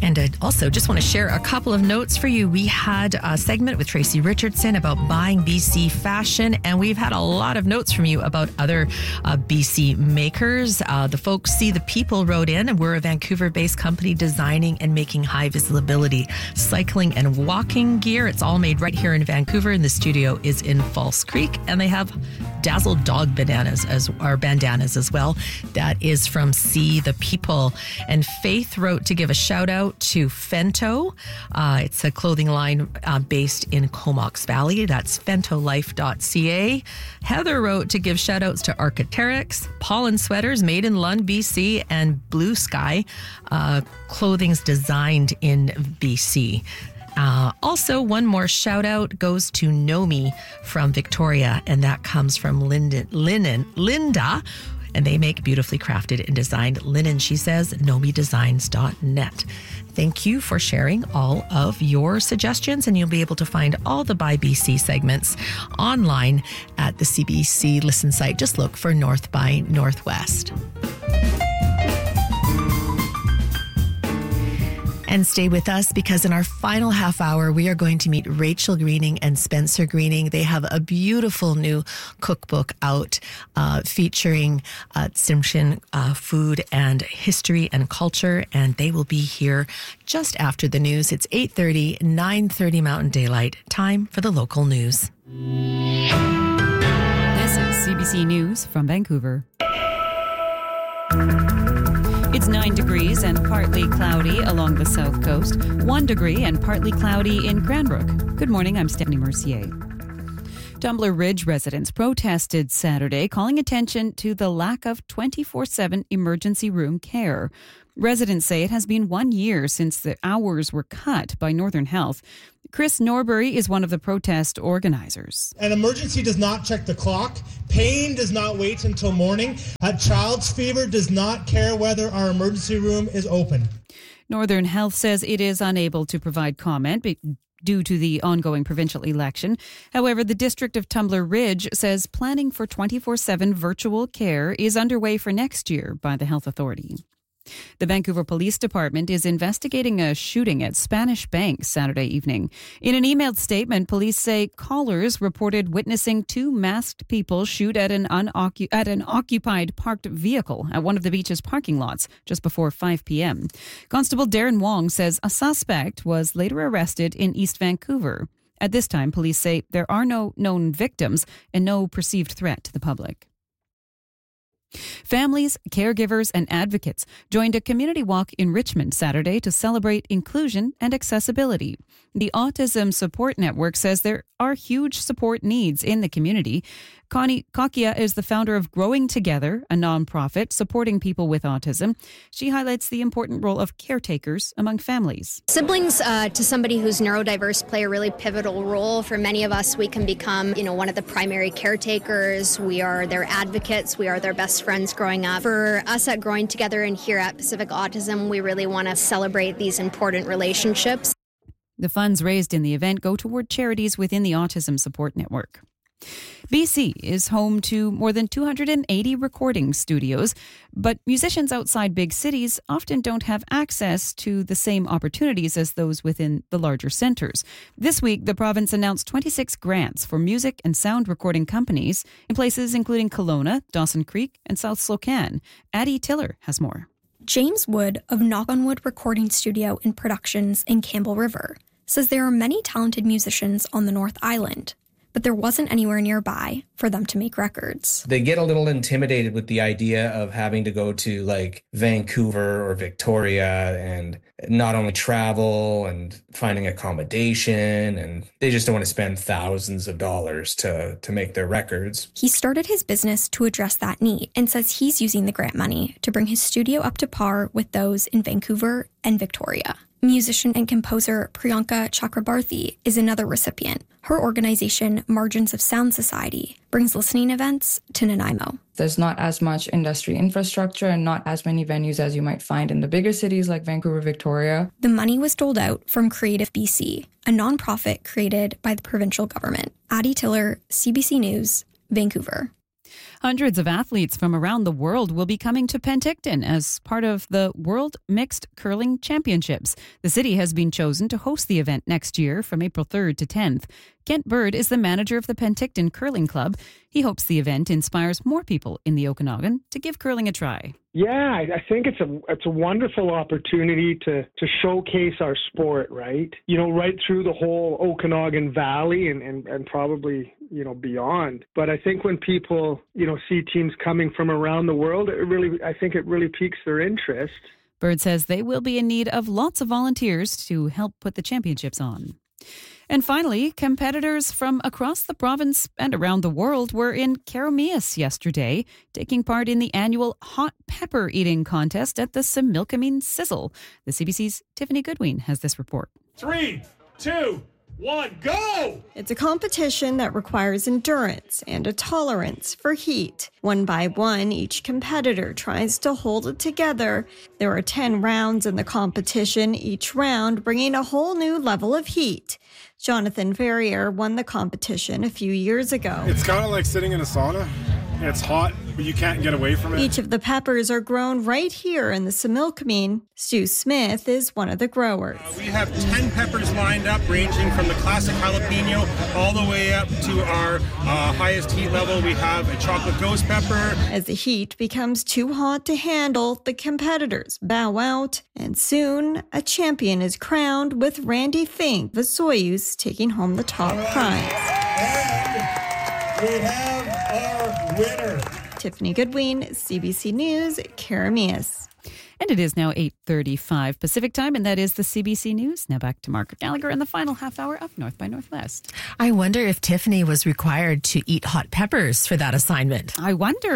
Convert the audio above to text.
And I also just want to share a couple of notes for you. We had a segment with Tracy Richardson about buying BC fashion, and we've had a lot of notes from you about other BC makers. The folks See the People wrote in, and we're a Vancouver-based company designing and making high visibility cycling and walking gear. It's all made right here in Vancouver, and the studio is in False Creek, and they have Dazzle Dog bandanas as well. That is from See the People. And Faith wrote to give a shout out to Fento. It's a clothing line based in Comox Valley. That's fentolife.ca. Heather wrote to give shout outs to Archaeopteryx, Pollen Sweaters made in Lund, BC, and Blue Sky clothing's designed in BC. Also, one more shout out goes to Nomi from Victoria, and that comes from Linda, and they make beautifully crafted and designed linen. She says nomidesigns.net. Thank you for sharing all of your suggestions, and you'll be able to find all the By BC segments online at the CBC Listen site. Just look for North by Northwest. And stay with us, because in our final half hour, we are going to meet Rachel Greening and Spencer Greening. They have a beautiful new cookbook out featuring Tsimshian food and history and culture, and they will be here just after the news. It's 8:30, 9:30 Mountain Daylight. Time for the local news. This is CBC News from Vancouver. It's 9 degrees and partly cloudy along the south coast, 1 degree and partly cloudy in Cranbrook. Good morning, I'm Stephanie Mercier. Tumbler Ridge residents protested Saturday, calling attention to the lack of 24/7 emergency room care. Residents say it has been 1 year since the hours were cut by Northern Health. Chris Norbury is one of the protest organizers. An emergency does not check the clock. Pain does not wait until morning. A child's fever does not care whether our emergency room is open. Northern Health says it is unable to provide comment due to the ongoing provincial election. However, the District of Tumbler Ridge says planning for 24/7 virtual care is underway for next year by the health authority. The Vancouver Police Department is investigating a shooting at Spanish Bank Saturday evening. In an emailed statement, police say callers reported witnessing two masked people shoot at an occupied parked vehicle at one of the beach's parking lots just before 5 p.m. Constable Darren Wong says a suspect was later arrested in East Vancouver. At this time, police say there are no known victims and no perceived threat to the public. Families, caregivers, and advocates joined a community walk in Richmond Saturday to celebrate inclusion and accessibility. The Autism Support Network says there are huge support needs in the community. Connie Kakia is the founder of Growing Together, a nonprofit supporting people with autism. She highlights the important role of caretakers among families. Siblings to somebody who's neurodiverse play a really pivotal role. For many of us, we can become, one of the primary caretakers. We are their advocates. We are their best friends growing up. For us at Growing Together and here at Pacific Autism, we really want to celebrate these important relationships. The funds raised in the event go toward charities within the Autism Support Network. BC is home to more than 280 recording studios, but musicians outside big cities often don't have access to the same opportunities as those within the larger centres. This week, the province announced 26 grants for music and sound recording companies in places including Kelowna, Dawson Creek, and South Slocan. Addie Tiller has more. James Wood of Knock on Wood Recording Studio and Productions in Campbell River says there are many talented musicians on the North Island, but there wasn't anywhere nearby for them to make records. They get a little intimidated with the idea of having to go to like Vancouver or Victoria and not only travel and finding accommodation, and they just don't want to spend thousands of dollars to make their records. He started his business to address that need and says he's using the grant money to bring his studio up to par with those in Vancouver and Victoria. Musician and composer Priyanka Chakrabarthi is another recipient. Her organization, Margins of Sound Society, brings listening events to Nanaimo. There's not as much industry infrastructure and not as many venues as you might find in the bigger cities like Vancouver, Victoria. The money was doled out from Creative BC, a nonprofit created by the provincial government. Addie Tiller, CBC News, Vancouver. Hundreds of athletes from around the world will be coming to Penticton as part of the World Mixed Curling Championships. The city has been chosen to host the event next year from April 3rd to 10th. Kent Bird is the manager of the Penticton Curling Club. He hopes the event inspires more people in the Okanagan to give curling a try. Yeah, I think it's a wonderful opportunity to showcase our sport, right? You know, right through the whole Okanagan Valley and probably, you know, beyond. But I think when people, you know, see teams coming from around the world, I think it really piques their interest. Bird says they will be in need of lots of volunteers to help put the championships on. And finally, competitors from across the province and around the world were in Keremeos yesterday, taking part in the annual hot pepper eating contest at the Similkameen Sizzle. The CBC's Tiffany Goodwin has this report. 3, 2, 1, go! It's a competition that requires endurance and a tolerance for heat. One by one, each competitor tries to hold it together. There are 10 rounds in the competition, each round bringing a whole new level of heat. Jonathan Ferrier won the competition a few years ago. It's kind of like sitting in a sauna. It's hot, but you can't get away from it. Each of the peppers are grown right here in the Similkameen. Stu Smith is one of the growers. We have 10 peppers lined up, ranging from the classic jalapeno all the way up to our highest heat level. We have a chocolate ghost pepper. As the heat becomes too hot to handle, the competitors bow out, and soon a champion is crowned with Randy Fink, the Soyuz, taking home the top prize. And we have our winner. Tiffany Goodwin, CBC News, Keremeos. And it is now 8:35 Pacific time, and that is the CBC News. Now back to Margaret Gallagher in the final half hour of North by Northwest. I wonder if Tiffany was required to eat hot peppers for that assignment. I wonder.